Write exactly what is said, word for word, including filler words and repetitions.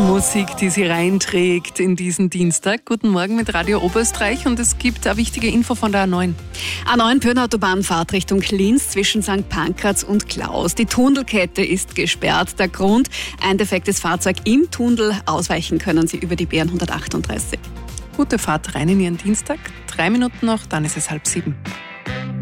Musik, die sie reinträgt in diesen Dienstag. Guten Morgen mit Radio Oberösterreich und es gibt eine wichtige Info von der A neun. A neun Pöhner-Autobahnfahrt Richtung Linz zwischen Sankt Pankraz und Klaus. Die Tunnelkette ist gesperrt. Der Grund, ein defektes Fahrzeug im Tunnel. Ausweichen können Sie über die B N hundertachtunddreißig. Gute Fahrt rein in Ihren Dienstag. Drei Minuten noch, dann ist es halb sieben.